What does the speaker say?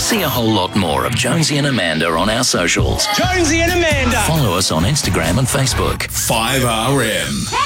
See a whole lot more of Jonesy and Amanda on our socials. Jonesy and Amanda. Follow us on Instagram and Facebook. 5RM.